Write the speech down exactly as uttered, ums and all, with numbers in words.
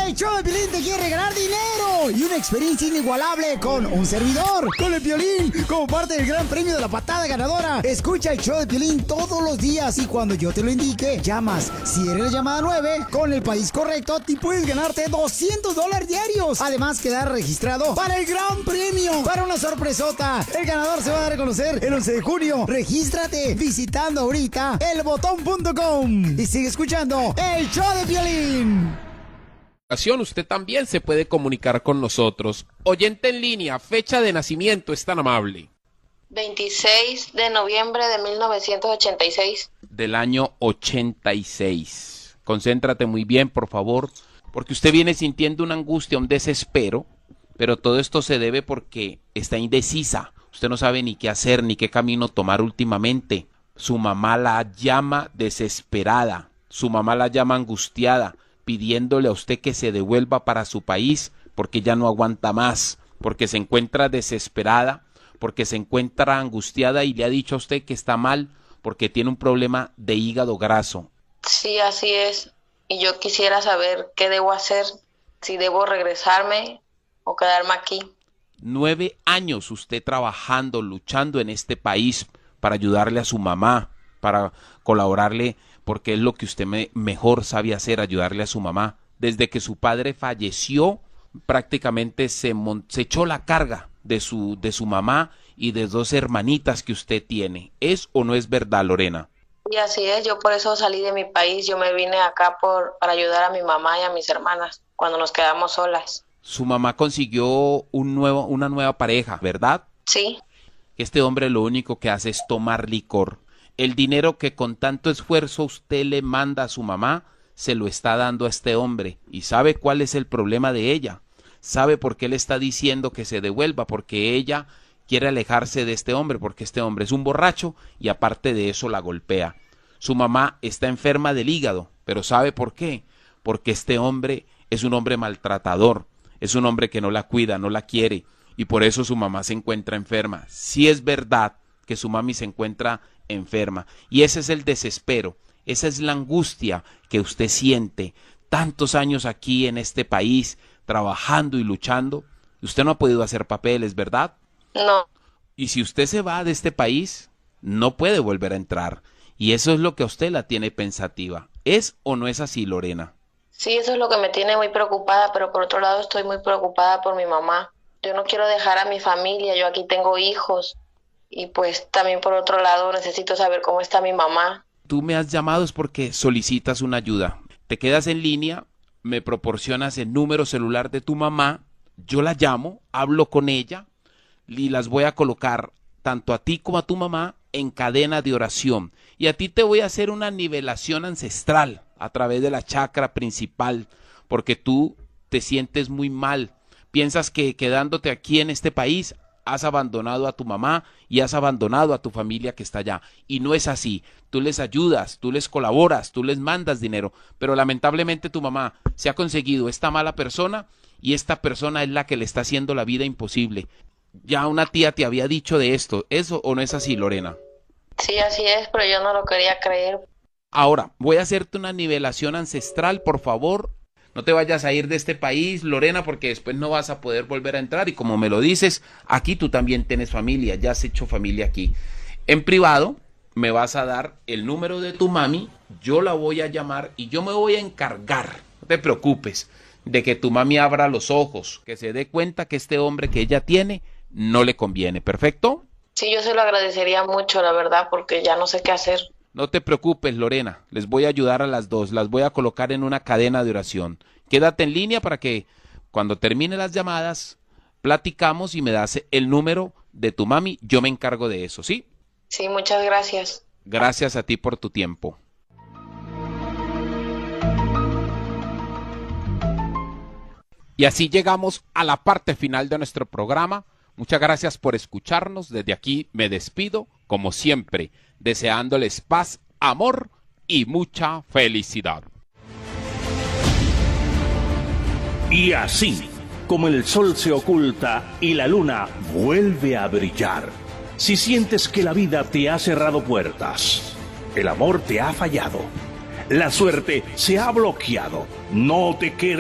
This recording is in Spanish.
El show de Piolín te quiere regalar dinero y una experiencia inigualable con un servidor, con el Piolín, como parte del gran premio de la patada ganadora. Escucha el show de Piolín todos los días y cuando yo te lo indique, llamas. Si eres la llamada nueve, con el país correcto, te puedes ganarte doscientos dólares diarios. Además, quedar registrado para el gran premio, para una sorpresota. El ganador se va a dar a conocer el once de junio. Regístrate visitando ahorita el botón punto com y sigue escuchando el show de Piolín. Usted también se puede comunicar con nosotros. Oyente en línea, fecha de nacimiento, es tan amable. veintiséis de noviembre de mil novecientos ochenta y seis. Del año ochenta y seis. Concéntrate muy bien, por favor, porque usted viene sintiendo una angustia, un desespero, pero todo esto se debe porque está indecisa. Usted no sabe ni qué hacer, ni qué camino tomar últimamente. Su mamá la llama desesperada, su mamá la llama angustiada, pidiéndole a usted que se devuelva para su país porque ya no aguanta más, porque se encuentra desesperada, porque se encuentra angustiada y le ha dicho a usted que está mal porque tiene un problema de hígado graso. Sí, así es. Y yo quisiera saber qué debo hacer, si debo regresarme o quedarme aquí. Nueve años usted trabajando, luchando en este país para ayudarle a su mamá, para colaborarle, porque es lo que usted me, mejor sabe hacer, ayudarle a su mamá. Desde que su padre falleció, prácticamente se, mon, se echó la carga de su, de su mamá y de dos hermanitas que usted tiene. ¿Es o no es verdad, Lorena? Y así es, yo por eso salí de mi país, yo me vine acá por, para ayudar a mi mamá y a mis hermanas cuando nos quedamos solas. Su mamá consiguió un nuevo, una nueva pareja, ¿verdad? Sí. Este hombre lo único que hace es tomar licor. El dinero que con tanto esfuerzo usted le manda a su mamá, se lo está dando a este hombre. ¿Y sabe cuál es el problema de ella? ¿Sabe por qué le está diciendo que se devuelva? Porque ella quiere alejarse de este hombre, porque este hombre es un borracho y aparte de eso la golpea. Su mamá está enferma del hígado, pero ¿sabe por qué? Porque este hombre es un hombre maltratador, es un hombre que no la cuida, no la quiere, y por eso su mamá se encuentra enferma. Sí es verdad que su mami se encuentra enferma, y ese es el desespero, esa es la angustia que usted siente, tantos años aquí en este país, trabajando y luchando. Usted no ha podido hacer papeles, ¿verdad? No. Y si usted se va de este país, no puede volver a entrar, y eso es lo que a usted la tiene pensativa. ¿Es o no es así, Lorena? Sí, eso es lo que me tiene muy preocupada, pero por otro lado estoy muy preocupada por mi mamá. Yo no quiero dejar a mi familia, yo aquí tengo hijos, y pues también por otro lado necesito saber cómo está mi mamá. Tú me has llamado es porque solicitas una ayuda. Te quedas en línea, me proporcionas el número celular de tu mamá, yo la llamo, hablo con ella y las voy a colocar tanto a ti como a tu mamá en cadena de oración. Y a ti te voy a hacer una nivelación ancestral a través de la chakra principal, porque tú te sientes muy mal. Piensas que quedándote aquí en este país has abandonado a tu mamá y has abandonado a tu familia que está allá. Y no es así. Tú les ayudas, tú les colaboras, tú les mandas dinero, pero lamentablemente tu mamá se ha conseguido esta mala persona y esta persona es la que le está haciendo la vida imposible. Ya una tía te había dicho de esto. ¿Eso o no es así, Lorena? Sí, así es, pero yo no lo quería creer. Ahora, voy a hacerte una nivelación ancestral, por favor. No te vayas a ir de este país, Lorena, porque después no vas a poder volver a entrar. Y como me lo dices, aquí tú también tienes familia, ya has hecho familia aquí. En privado, me vas a dar el número de tu mami, yo la voy a llamar y yo me voy a encargar, no te preocupes, de que tu mami abra los ojos, que se dé cuenta que este hombre que ella tiene no le conviene. ¿Perfecto? Sí, yo se lo agradecería mucho, la verdad, porque ya no sé qué hacer. No te preocupes, Lorena, les voy a ayudar a las dos, las voy a colocar en una cadena de oración. Quédate en línea para que cuando termine las llamadas, platicamos y me das el número de tu mami, yo me encargo de eso, ¿sí? Sí, muchas gracias. Gracias a ti por tu tiempo. Y así llegamos a la parte final de nuestro programa. Muchas gracias por escucharnos. Desde aquí me despido, como siempre, deseándoles paz, amor y mucha felicidad. Y así, como el sol se oculta y la luna vuelve a brillar, si sientes que la vida te ha cerrado puertas, el amor te ha fallado, la suerte se ha bloqueado, no te quedes